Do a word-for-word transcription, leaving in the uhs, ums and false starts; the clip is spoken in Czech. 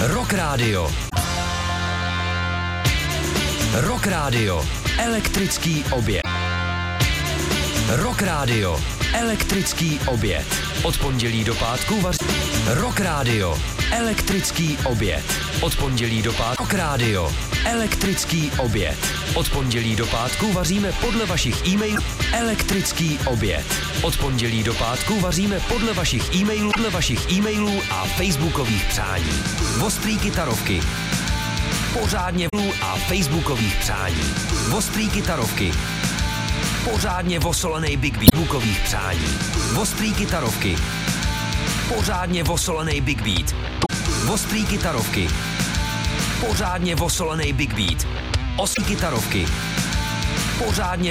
Rock Radio. Rock Radio. Elektrický oběd. Rock Radio. Elektrický oběd. Od pondělí do pátku vaří. Rock Radio. Elektrický oběd. Od pondělí do pátku. Rock Radio. Elektrický oběd. Od pondělí do pátku vaříme podle vašich e-mailů. Elektrický oběd. Od pondělí do pátku vaříme podle vašich e-mailů, podle vašich e-mailů a facebookových přání. Ostrý kytarovky. Pořádně a facebookových přání. Ostrý kytarovky. Pořádně vosolený Big Beat. Facebookových přání. Ostrý kytarovky. Pořádně vosolený Big Beat. Ostrý kytarovky. Pořádně vosolený Big Beat. Ostrý kytarovky. Pořádně